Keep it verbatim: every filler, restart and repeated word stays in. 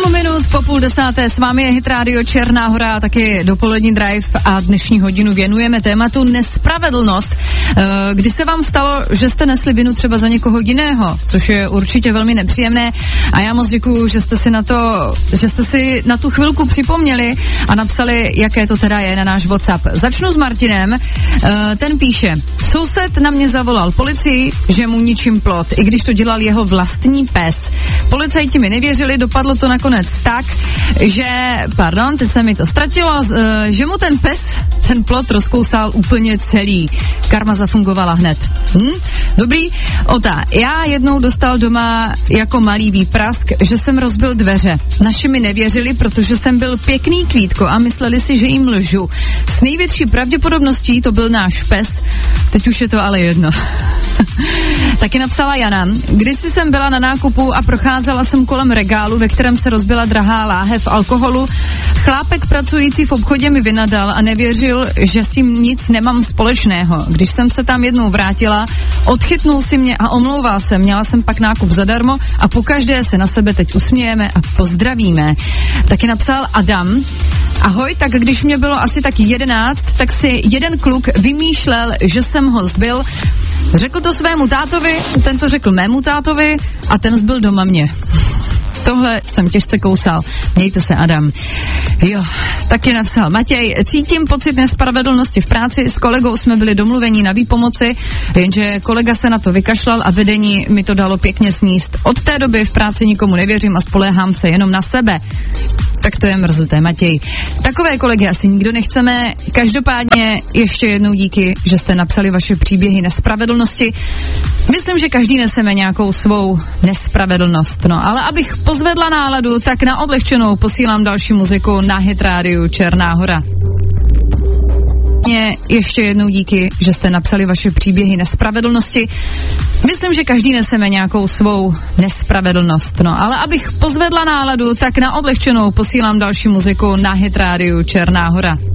minut po půl desáté s vámi je Hit Radio Černá Hora, taky dopolední drive a dnešní hodinu věnujeme tématu nespravedlnost. Kdy se vám stalo, že jste nesli vinu třeba za někoho jiného, což je určitě velmi nepříjemné a já moc děkuju, že jste si na to, že jste si na tu chvilku připomněli a napsali, jaké to teda je na náš WhatsApp. Začnu s Martinem, ten píše: soused na mě zavolal policii, že mu ničím plot, i když to dělal jeho vlastní pes. Policajti mi nevěřili, dopadlo to nakonec tak, že, pardon, teď se mi to ztratilo, že mu ten pes ten plot rozkousal úplně celý. Karma zafungovala hned. Hm? Dobrý. Ota, já jednou dostal doma jako malý výprask, že jsem rozbil dveře. Naši mi nevěřili, protože jsem byl pěkný kvítko a mysleli si, že jim lžu. S největší pravděpodobností to byl náš pes. Teď už je to ale jedno. Taky napsala Jana. Kdysi jsem byla na nákupu a procházela jsem kolem regálu, ve kterém se rozbila drahá láhev alkoholu. Chlápek pracující v obchodě mi vynadal a nevěřil, že s tím nic nemám společného. Když jsem se tam jednou vrátila, odchytnul si mě a omlouval se. Měla jsem pak nákup zadarmo a pokaždé se na sebe teď usmějeme a pozdravíme. Taky napsal Adam. Ahoj, tak když mě bylo asi tak jedenáct, tak si jeden kluk vymýšlel, že jsem ho zbil. Řekl to svému tátovi, ten to řekl mému tátovi a ten zbyl doma mě. Tohle jsem těžce kousal. Mějte se, Adam. Jo, taky napsal Matěj. Cítím pocit nespravedlnosti v práci. S kolegou jsme byli domluveni na výpomoci, jenže kolega se na to vykašlal a vedení mi to dalo pěkně sníst. Od té doby v práci nikomu nevěřím a spoléhám se jenom na sebe. Tak to je mrzuté, Matěj. Takové kolegy asi nikdo nechceme. Každopádně ještě jednou díky, že jste napsali vaše příběhy nespravedlnosti. Myslím, že každý neseme nějakou svou nespravedlnost. No, ale abych pozvedla náladu, tak na odlehčenou posílám další muziku na Hit Radio Černá Hora. Ještě jednou díky, že jste napsali vaše příběhy nespravedlnosti. Myslím, že každý neseme nějakou svou nespravedlnost. No, ale abych pozvedla náladu, tak na odlehčenou posílám další muziku na Hit Radio Černá Hora.